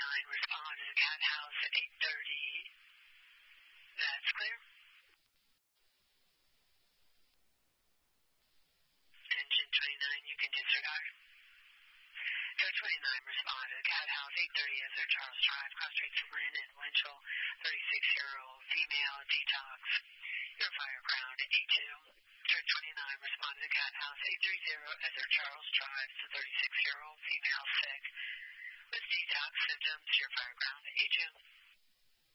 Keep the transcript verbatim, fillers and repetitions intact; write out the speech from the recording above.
twenty-nine responded to Cat House at eight thirty. That's clear. Engine twenty-nine, you can disregard. Air twenty-nine responded to Cat House eight thirty as their Charles Drive, cross streets Lynn and Winchell, thirty-six-year-old female detox. Your fire ground A two. Air twenty-nine responded to Cat House eight thirty as their Charles Drive, the thirty-six-year-old female sick. With detox symptoms, your fire ground A two.